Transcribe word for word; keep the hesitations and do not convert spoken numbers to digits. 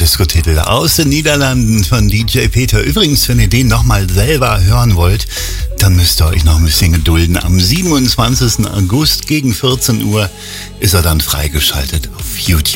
Disco-Titel aus den Niederlanden von D J Peter. Übrigens, wenn ihr den nochmal selber hören wollt, dann müsst ihr euch noch ein bisschen gedulden. Am siebenundzwanzigsten August gegen vierzehn Uhr ist er dann freigeschaltet auf YouTube.